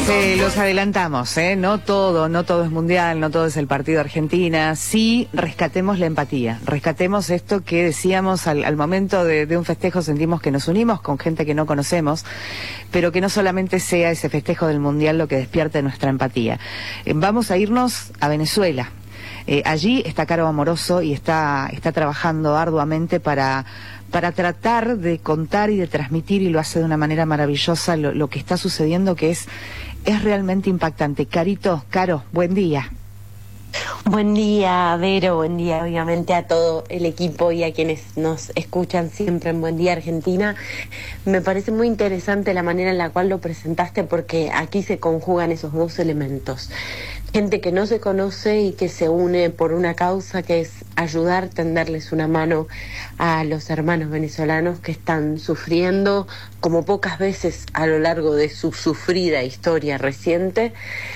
Se los adelantamos, ¿eh? No todo es mundial, no todo es el partido de Argentina. Sí, rescatemos la empatía, rescatemos esto que decíamos al momento de un festejo, sentimos que nos unimos con gente que no conocemos, pero que no solamente sea ese festejo del mundial lo que despierte nuestra empatía. Vamos a irnos a Venezuela. Allí está Caro Amoroso y está trabajando arduamente para tratar de contar y de transmitir, y lo hace de una manera maravillosa, lo que está sucediendo, que es realmente impactante. Caro, buen día. Buen día, Vero, buen día obviamente a todo el equipo y a quienes nos escuchan siempre en Buen Día Argentina. Me parece muy interesante la manera en la cual lo presentaste, porque aquí se conjugan esos dos elementos. Gente que no se conoce y que se une por una causa que es ayudar, tenderles una mano a los hermanos venezolanos que están sufriendo como pocas veces a lo largo de su sufrida historia reciente.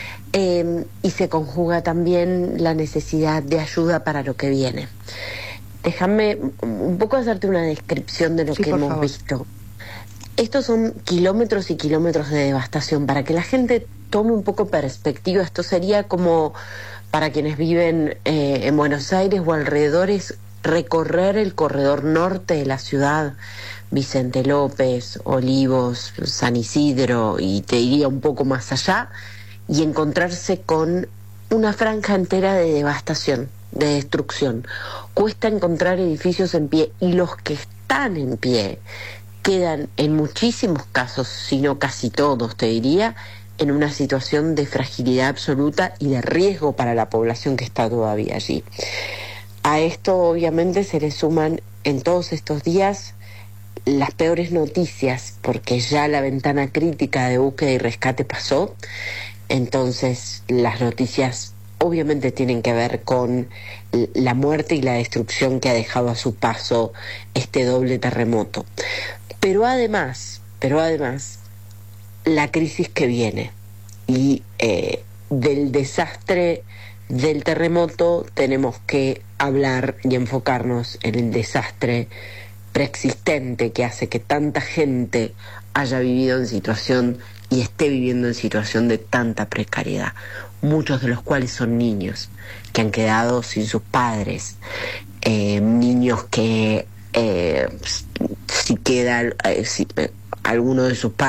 Y se conjuga también la necesidad de ayuda para lo que viene. Déjame un poco hacerte una descripción de lo que hemos visto. Estos son kilómetros y kilómetros de devastación. Para que la gente tome un poco perspectiva, esto sería como para quienes viven en Buenos Aires o alrededores, recorrer el corredor norte de la ciudad, Vicente López, Olivos, San Isidro, y te iría un poco más allá, y encontrarse con una franja entera de devastación, de destrucción. Cuesta encontrar edificios en pie, y los que están en pie quedan en muchísimos casos, si no casi todos, te diría, en una situación de fragilidad absoluta y de riesgo para la población que está todavía allí. A esto obviamente se le suman en todos estos días las peores noticias, porque ya la ventana crítica de búsqueda y rescate pasó. Entonces las noticias obviamente tienen que ver con la muerte y la destrucción que ha dejado a su paso este doble terremoto. Pero además, la crisis que viene, y del desastre del terremoto tenemos que hablar y enfocarnos en el desastre preexistente que hace que tanta gente haya vivido en situación y esté viviendo en situación de tanta precariedad, muchos de los cuales son niños que han quedado sin sus padres, niños que si alguno de sus padres